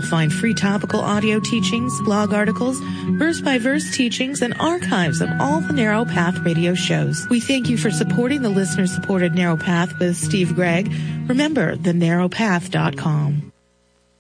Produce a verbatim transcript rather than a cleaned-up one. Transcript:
find free topical audio teachings, blog articles, verse-by-verse teachings, and archives of all the Narrow Path radio shows. We thank you for supporting the listener-supported Narrow Path with Steve Gregg. Remember, the narrow path dot com.